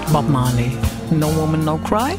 Bob Marley. No Woman, No Cry.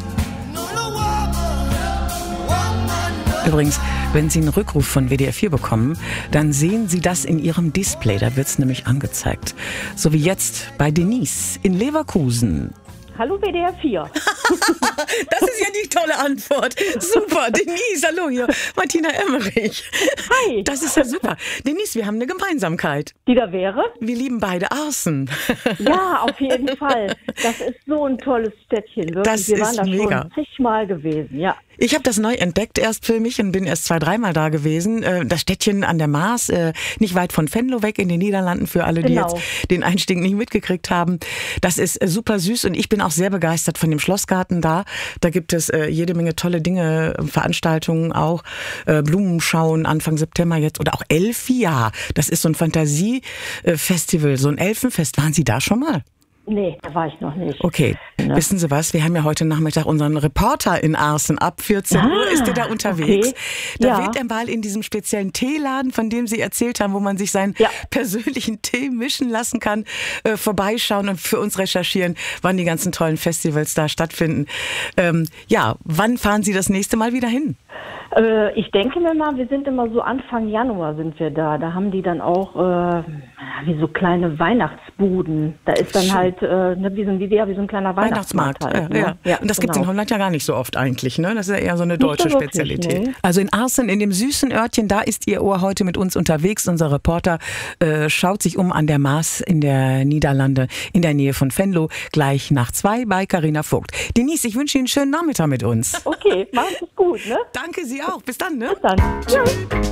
Übrigens, wenn Sie einen Rückruf von WDR 4 bekommen, dann sehen Sie das in Ihrem Display. Da wird es nämlich angezeigt. So wie jetzt bei Denise in Leverkusen. Hallo WDR 4. Das ist ja die tolle Antwort. Super, Denise, hallo hier, Martina Emmerich. Hi. Das ist ja super. Denise, wir haben eine Gemeinsamkeit. Die da wäre? Wir lieben beide Arsen. Ja, auf jeden Fall. Das ist so ein tolles Städtchen. Wirklich. Das Wir ist waren da mega. schon zigmal gewesen, ja. Ich habe das neu entdeckt erst für mich und bin erst 2-3 Mal da gewesen. Das Städtchen an der Maas, nicht weit von Venlo weg in den Niederlanden, für alle, die Genau. jetzt den Einstieg nicht mitgekriegt haben. Das ist super süß und ich bin auch sehr begeistert von dem Schlossgarten da. Da gibt es jede Menge tolle Dinge, Veranstaltungen auch, Blumenschauen Anfang September jetzt oder auch Elfia. Das ist so ein Fantasiefestival, so ein Elfenfest. Waren Sie da schon mal? Nee, da war ich noch nicht. Okay, Ja. Wissen Sie was? Wir haben ja heute Nachmittag unseren Reporter in Arsen. Ab 14 Uhr ist der da unterwegs. Okay. Da Ja. wird er mal in diesem speziellen Teeladen, von dem Sie erzählt haben, wo man sich seinen persönlichen Tee mischen lassen kann, vorbeischauen und für uns recherchieren, wann die ganzen tollen Festivals da stattfinden. Wann fahren Sie das nächste Mal wieder hin? Ich denke mir mal, wir sind immer so Anfang Januar sind wir da. Da haben die dann auch wie so kleine Weihnachtsbuden. Da ist dann halt wie so ein kleiner Weihnachtsmarkt. Halt, ne? Ja. Und das gibt's in Holland ja gar nicht so oft eigentlich, ne? Das ist ja eher so eine deutsche so wirklich, Spezialität. nee. Also in Arsen, in dem süßen Örtchen, da ist Ihr Ohr heute mit uns unterwegs. Unser Reporter schaut sich um an der Maas in der Niederlande, in der Nähe von Venlo, gleich nach 2 bei Carina Vogt. Denise, ich wünsche Ihnen einen schönen Nachmittag mit uns. Okay, macht es gut, ne? Danke, Sie auch. Bis dann, ne? Bis dann. Tschüss.